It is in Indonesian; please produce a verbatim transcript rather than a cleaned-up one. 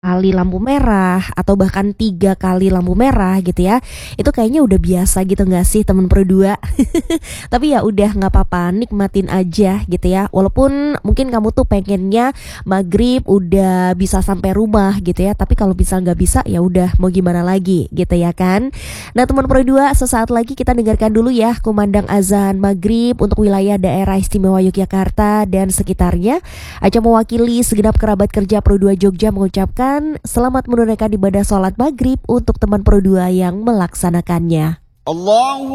kali lampu merah atau bahkan tiga kali lampu merah gitu ya. Itu kayaknya udah biasa gitu nggak sih teman Pro dua? Tapi ya udah nggak apa-apa, nikmatin aja gitu ya. Walaupun mungkin kamu tuh pengennya maghrib udah bisa sampai rumah gitu ya. Tapi kalau misal nggak bisa ya udah mau gimana lagi gitu ya kan. Nah teman Pro dua, sesaat lagi kita dengarkan dulu ya kumandang azan maghrib untuk wilayah daerah istimewa Yogyakarta dan sekitarnya. Aca mewakili segenap kerabat kerja Pro dua Jogja mengucapkan selamat menunaikan ibadah sholat maghrib untuk teman Pro dua yang melaksanakannya. Allah